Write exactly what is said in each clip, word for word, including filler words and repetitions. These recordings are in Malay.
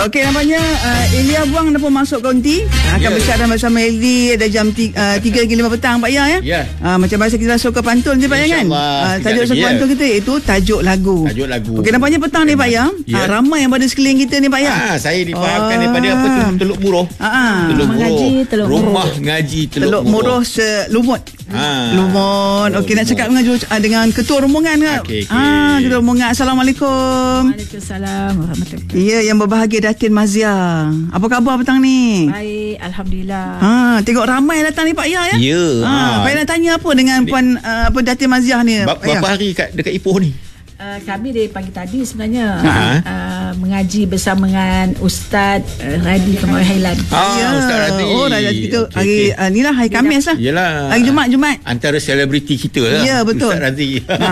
Okey, nampaknya uh, Elia Buang dah pun masuk konti. Akan yeah. bercakap bersama Eli ada jam tiga hingga lima petang Pak Ya ya. Yeah. Uh, macam biasa kita suka pantun je Pak Ya kan. Uh, tajuk suka ya. pantun kita itu tajuk lagu. Tajuk lagu. Okey, nampaknya petang ni Pak Ya. Yeah. Uh, ramai yang pada sekeliling kita ni Pak Ya. Ah, saya difahamkan oh. daripada apa tu Teluk Muruh. Uh-huh. Teluk Mengaji Muruh. Teluk Rumah Muruh. ngaji Teluk, Teluk Muruh selumut. Ha. Lumon. Okey, nak cakap dengan uh, dengan ketua rombongan ke? Okey, okey. Ah, ketua rombongan. Assalamualaikum. Waalaikumsalam warahmatullahi. Ya, yang berbahagia Datin Mazia. Apa khabar petang ni? Baik, alhamdulillah. Ha, tengok ramai datang ni Pak Ya ya. Ya. Ha, ha. Pak Ya nak tanya apa dengan puan uh, apa Datin Mazia ni? Ba- berapa hari kat dekat Ipoh ni? Uh, kami dari pagi tadi sebenarnya uh, mengaji bersama dengan Ustaz uh, Radi Kemawi Hailan. Ah, ya. Ustaz Radi. Oh, dah kita okay, hari okay. Uh, ni lah hari Khamis lah. Yalah. Hari Jumaat Jumaat. Antara selebriti kita lah. Ya, betul. Ustaz Radi. Ha.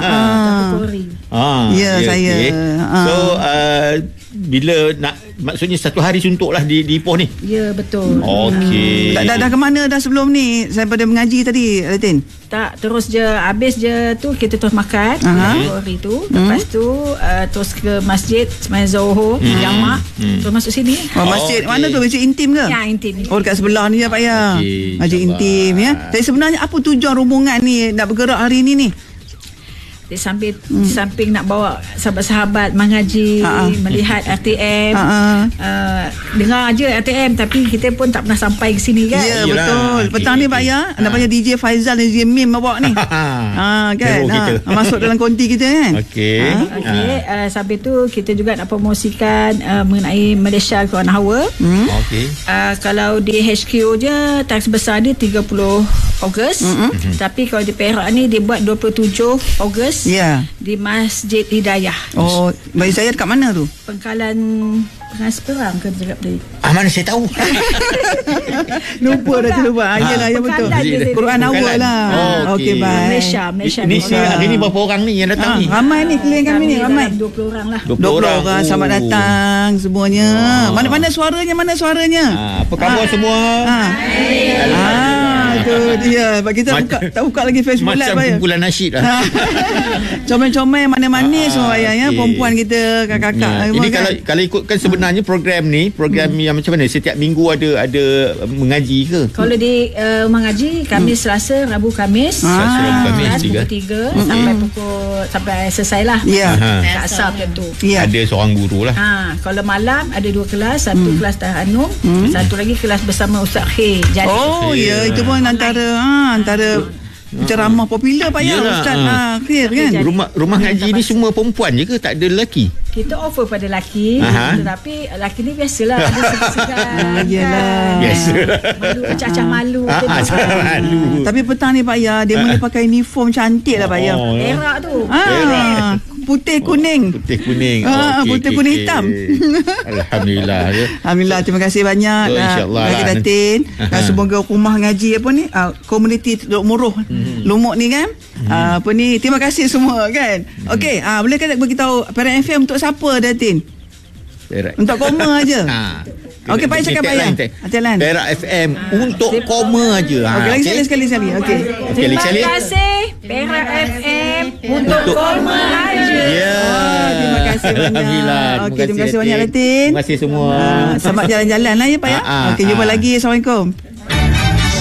Ah, ya, ya, saya. Okay. Ha. So uh, bila nak maksudnya satu hari suntuk lah di di Ipoh ni. Ya, betul. Okey. Dah, dah dah ke mana dah sebelum ni? Saya pada mengaji tadi, Datin. Tak, terus je habis je tu kita terus makan Aha. hari tu. Lepas tu uh, terus ke masjid sembahyang Zuhur, Hmm. jamak, Hmm. terus masuk sini. Oh, masjid Oh, mana okey. tu? Masjid intim ke? Ya, intim. Oh, dekat sebelah ni ya Pak Ya. Okey, Masjid insyaAllah. intim ya. Tapi sebenarnya apa tujuan rombongan ni nak bergerak hari ni ni? Di samping, hmm. di samping nak bawa sahabat-sahabat mengaji, Ha-ha. melihat R T M, Ha-ha. uh, dengar je R T M, tapi kita pun tak pernah sampai ke sini kan. Ya, Yelah. betul. Okey, Petang ni okey. Pak Ya, Ha. nampaknya D J Faizal dan D J Mim bawa ni. Ha, kan. Hero Ha, kita. masuk dalam konti kita kan. Okey. Ha? Okey, uh, sampai tu kita juga nak promosikan uh, mengenai Malaysia Corona Hour. Hmm. Okey. Uh, kalau di H Q je tax besar dia tiga puluh Ogos. Mm-hmm. Tapi kalau di Perak ni dia buat dua puluh tujuh Ogos Ya. di Masjid Hidayah. Oh, bagi saya dekat mana tu? Pengkalan Pengkalan Seperang ke cakap tadi. Ah, mana saya tahu. Lupa dah terlupa. Ah, yalah, ya betul. Pengkalan dia tadi. Quran awal Pengkalan. lah. Oh, okey. Okey, baik. Malaysia, Malaysia. Ni Malaysia. hari ni berapa orang ni yang datang Ha, ni? ramai ni keliling kami ni, ramai. dua puluh orang lah. dua dua puluh orang, orang Oh. selamat datang semuanya. Oh. Mana-mana suaranya, mana suaranya? Ah, apa khabar semua? Ha. Ah, tu dia. Sebab kita Macam- buka, tak buka lagi Facebook Live Macam Pak Ya. kumpulan nasyid lah. Comel-comel manis-manis Ah, semua Pak Ya ya. okey. Perempuan kita, kakak-kakak Ya. semua Ini kan. kalau kalau ikutkan sebenarnya program ni, program Hmm. yang macam mana? Setiap minggu ada ada mengaji ke? Kalau di uh, rumah ngaji kami Selasa, Rabu, Kamis. Ah. Selasa, Rabu, Khamis, Kelas tiga. pukul tiga sampai pukul sampai selesai lah. Ya. Aha. Kat asar macam tu. Ya. Ada seorang guru lah. Ha, kalau malam ada dua kelas, satu Hmm. kelas Tahanum, satu lagi kelas bersama Ustaz Khair. Jadi Oh ya, itu pun antara ha, antara ceramah popular Pak Ya. Yalah, Ustaz ha. ha, Khair kan. Jadi- Rumah rumah ngaji ni semua perempuan je ke? Tak ada lelaki? kita offer pada lelaki, Aha. tetapi lelaki ni biasalah ada segan-segan. Ah, yelah. Biasa. Malu, cacah malu. Ah, ah, Tengok. malu. Tapi petang ni Pak Ya, dia boleh pakai uniform cantik lah Pak Ya. Oh, ya. Perak tu. Ah, putih kuning. Putih kuning. Ah, Okey, putih okey, kuning okey. hitam. Alhamdulillah ya. Alhamdulillah, terima kasih banyak. So, ah, insyaAllah bagi lah. Datin. Aha. Dan semoga rumah ngaji apa ni, ah, komuniti Teluk Muruh, Lumut ni kan. Ah, apa ni, terima kasih semua kan. Okey, ah, boleh kan beritahu Perak F M untuk siapa Datin? Perak. Untuk koma aja. Ha. Okey, Pak Ya cakap Pak Ya. Jalan. Perak F M untuk koma aja. Ha. Okey, lagi sekali sekali sekali. Okey. Okey, Terima lagi sekali. kasih Perak F M untuk Untuk- koma aja. Ya. Oh, terima kasih banyak. Alhamdulillah. Okey, terima kasih banyak Datin. Terima kasih semua. Ah, selamat jalan-jalan lah ya Pak Ya. Ah, ah, Okey, jumpa ah. lagi. Assalamualaikum.